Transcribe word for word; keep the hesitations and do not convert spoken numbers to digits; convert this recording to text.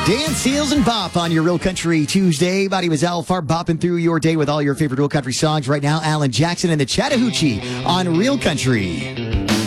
Dan Seals and Bop on your Real Country Tuesday. Body was Al Far bopping through your day with all your favorite Real Country songs. Right now, Alan Jackson and the Chattahoochee on Real Country.